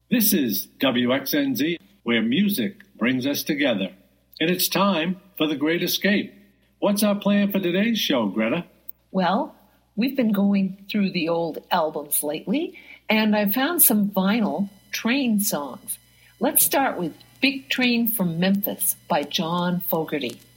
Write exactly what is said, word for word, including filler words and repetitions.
This is W X N Z, where music brings us together. And it's time for The Great Escape. What's our plan for today's show, Greta? Well, we've been going through the old albums lately, and I found some vinyl train songs. Let's start with Big Train from Memphis by John Fogerty.